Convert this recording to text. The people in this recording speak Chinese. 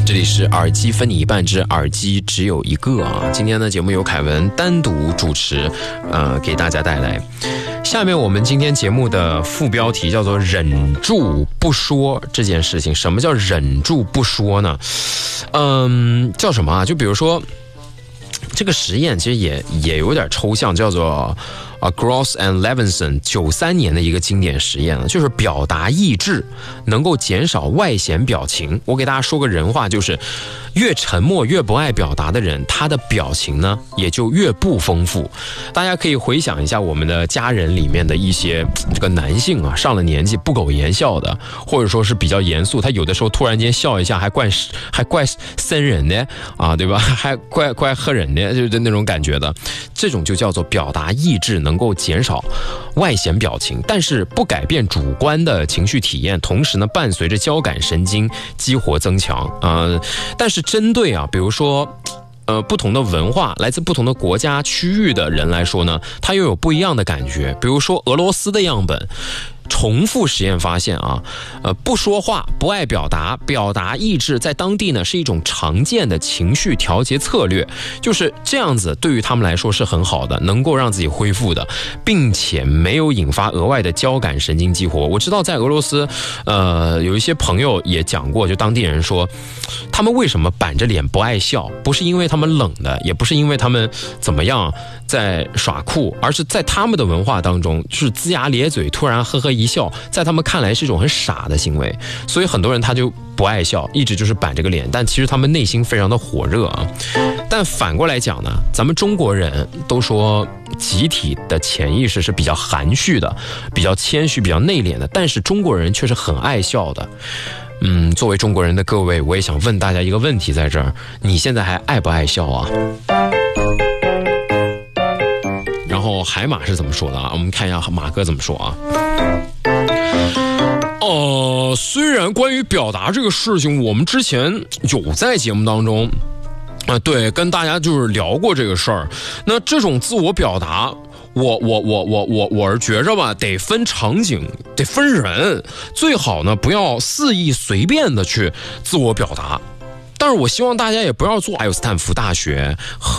这里是耳机分你一半之耳机只有一个啊。今天的节目由凯文单独主持，给大家带来。下面我们今天节目的副标题叫做忍住不说这件事情。什么叫忍住不说呢？叫什么啊？就比如说这个实验其实也有点抽象，叫做Gross and Levinson 93年的一个经典实验了，就是表达意志能够减少外显表情。我给大家说个人话，就是越沉默越不爱表达的人，他的表情呢也就越不丰富。大家可以回想一下我们的家人里面的一些这个男性啊，上了年纪不苟言笑的，或者说是比较严肃，他有的时候突然间笑一下还怪生人的啊，对吧？还怪吓人的，就是那种感觉的。这种就叫做表达意志能够减少外显表情，但是不改变主观的情绪体验，同时呢伴随着交感神经激活增强。但是针对比如说不同的文化，来自不同的国家区域的人来说呢，他又有不一样的感觉。比如说俄罗斯的样本重复实验发现不说话、不爱表达意志在当地呢是一种常见的情绪调节策略，就是这样子对于他们来说是很好的，能够让自己恢复的，并且没有引发额外的交感神经激活。我知道在俄罗斯有一些朋友也讲过，就当地人说他们为什么板着脸不爱笑，不是因为他们冷的，也不是因为他们怎么样在耍酷，而是在他们的文化当中，就是龇牙咧嘴突然呵呵一笑，在他们看来是一种很傻的行为，所以很多人他就不爱笑，一直就是板着个脸，但其实他们内心非常的火热啊。但反过来讲呢，咱们中国人都说集体的潜意识是比较含蓄的，比较谦虚，比较内敛的，但是中国人却是很爱笑的。作为中国人的各位，我也想问大家一个问题，在这儿，你现在还爱不爱笑啊？然后海马是怎么说的啊？我们看一下马哥怎么说啊。虽然关于表达这个事情，我们之前有在节目当中对，跟大家就是聊过这个事儿。那这种自我表达，我是觉着吧，得分场景，得分人，最好呢不要肆意随便的去自我表达。但是我希望大家也不要做。还有斯坦福大学和